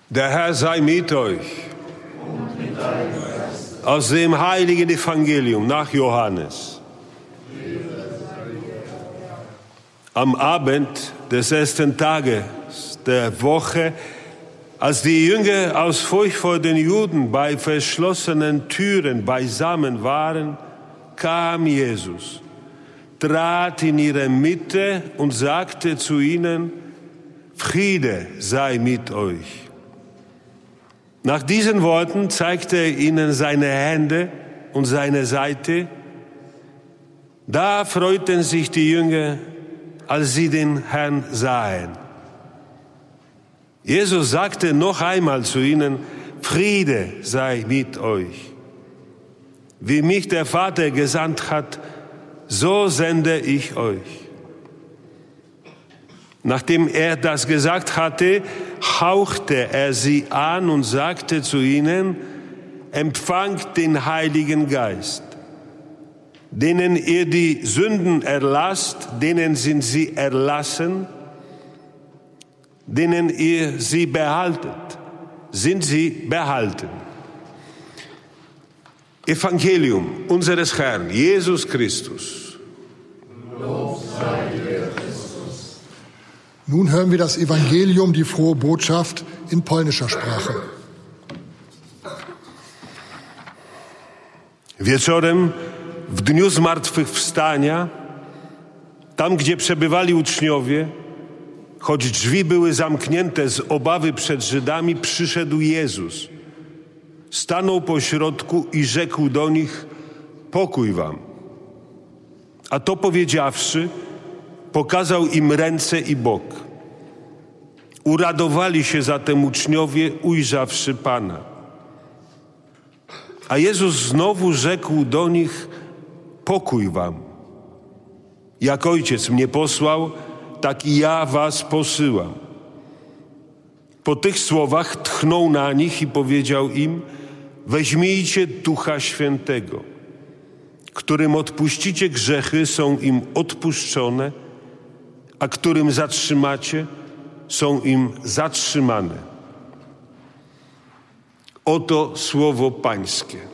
Der Herr sei mit euch. Und mit deinem Geist. Aus dem heiligen Evangelium nach Johannes. Am Abend des ersten Tages der Woche, als die Jünger aus Furcht vor den Juden bei verschlossenen Türen beisammen waren, kam Jesus, trat in ihre Mitte und sagte zu ihnen: Friede sei mit euch. Nach diesen Worten zeigte er ihnen seine Hände und seine Seite. Da freuten sich die Jünger, als sie den Herrn sahen. Jesus sagte noch einmal zu ihnen: Friede sei mit euch. Wie mich der Vater gesandt hat, so sende ich euch. Nachdem er das gesagt hatte, hauchte er sie an und sagte zu ihnen: Empfangt den Heiligen Geist. Denen ihr die Sünden erlasst, denen sind sie erlassen. Denen ihr sie behaltet, sind sie behalten. Evangelium unseres Herrn Jesus Christus. Lob sei dir, Christus. Nun hören wir das Evangelium, die frohe Botschaft in polnischer Sprache. Wieczorem, w dniu zmartwychwstania, tam gdzie przebywali uczniowie, choć drzwi były zamknięte z obawy przed Żydami, przyszedł Jezus. Stanął pośrodku i rzekł do nich: Pokój wam. A to powiedziawszy, pokazał im ręce i bok. Uradowali się zatem uczniowie, ujrzawszy Pana. A Jezus znowu rzekł do nich: Pokój wam. Jak Ojciec mnie posłał, tak i ja was posyłam. Po tych słowach tchnął na nich i powiedział im: Weźmijcie Ducha Świętego. Którym odpuścicie grzechy, są im odpuszczone, a którym zatrzymacie, są im zatrzymane. Oto słowo Pańskie.